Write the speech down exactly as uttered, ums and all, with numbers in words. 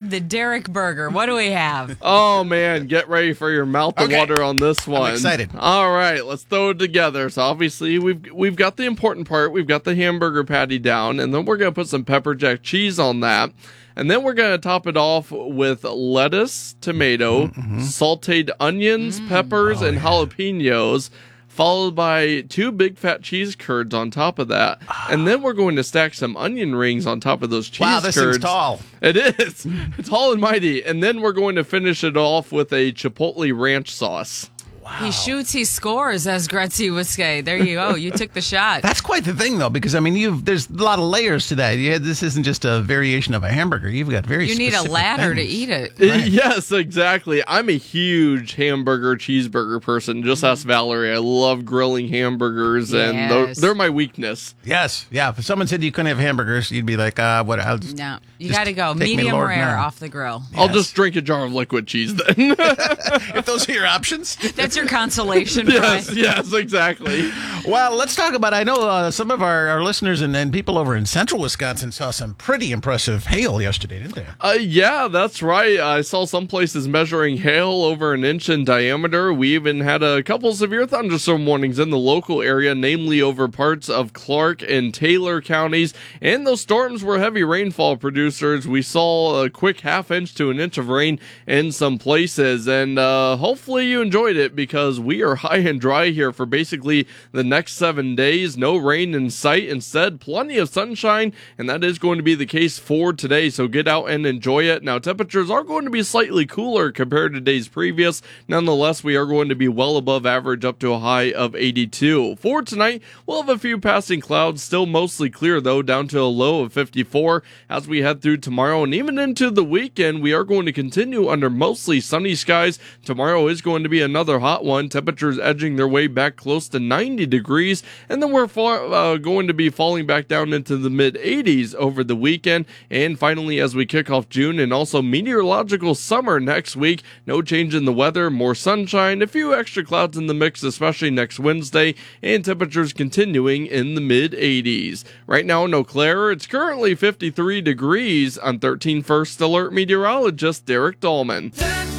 the Derek Burger. What do we have? Oh, man, get ready for your mouth to Okay. water on this one. I'm excited. All right, let's throw it together. So obviously we've we've got the important part. We've got the hamburger patty down, and then we're going to put some pepper jack cheese on that. And then we're going to top it off with lettuce, tomato, mm-hmm. sauteed onions, mm. peppers, oh, and yeah. jalapenos, followed by two big fat cheese curds on top of that. And then we're going to stack some onion rings on top of those cheese wow, this curds. Thing's tall. It is. It's tall and mighty. And then we're going to finish it off with a chipotle ranch sauce. Wow. He shoots, he scores, as Gretzky would say. There you go. You took the shot. That's quite the thing, though, because, I mean, you've there's a lot of layers to that. Yeah, this isn't just a variation of a hamburger. You've got very You need a ladder things. to eat it. Right. Yes, exactly. I'm a huge hamburger, cheeseburger person. Just ask Valerie. I love grilling hamburgers, yes. and they're, they're my weakness. Yes. Yeah. If someone said you couldn't have hamburgers, you'd be like, uh, what? I'll just, no. You got to go medium rare off the grill. I'll yes. just drink a jar of liquid cheese then. If those are your options. That's your consolation. Yes, prize. yes, exactly. Well, let's talk about, I know uh, some of our, our listeners and, and people over in central Wisconsin saw some pretty impressive hail yesterday, didn't they? Uh, yeah, that's right. I saw some places measuring hail over an inch in diameter. We even had a couple severe thunderstorm warnings in the local area, namely over parts of Clark and Taylor counties. And those storms were heavy rainfall producers. We saw a quick half inch to an inch of rain in some places. And uh, hopefully you enjoyed it, because we are high and dry here for basically the next seven days. No rain in sight. Instead, plenty of sunshine, and that is going to be the case for today. So get out and enjoy it. Now, temperatures are going to be slightly cooler compared to days previous. Nonetheless, we are going to be well above average, up to a high of eighty-two. For tonight, we'll have a few passing clouds, still mostly clear though, down to a low of fifty-four. As we head through tomorrow and even into the weekend, we are going to continue under mostly sunny skies. Tomorrow is going to be another hot one. Temperatures edging their way back close to ninety degrees, and then we're far, uh, going to be falling back down into the mid eighties over the weekend. And finally, as we kick off June and also meteorological summer next week, no change in the weather, more sunshine, a few extra clouds in the mix, especially next Wednesday, and temperatures continuing in the mid eighties. Right now in Eau Claire, it's currently fifty-three degrees. I'm thirteen First Alert meteorologist Derek Dahlman.